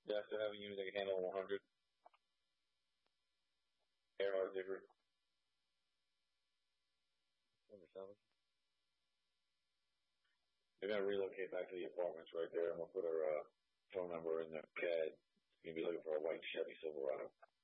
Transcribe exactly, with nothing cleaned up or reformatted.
Yeah, I still have a unit that can handle one hundred. Air digger. Number seven. They're gonna relocate back to the apartments right there, and we'll put her uh, phone number in the C A D. You're gonna be looking for a white Chevy Silverado.